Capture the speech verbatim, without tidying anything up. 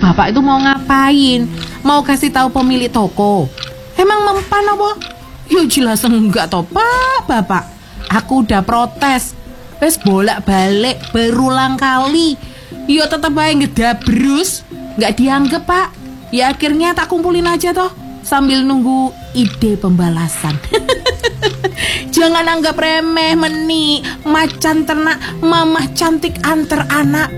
Bapak itu mau ngapain? Mau kasih tahu pemilik toko? Emang mempan apa? Ya jelas enggak toh Pak, Bapak. Aku udah protes. Wes bolak-balik berulang kali. Ya tetep aja ngedabrus. Nggak dianggap Pak. Ya akhirnya tak kumpulin aja toh, sambil nunggu ide pembalasan. Jangan anggap remeh Meni, macan ternak mamah cantik antar anak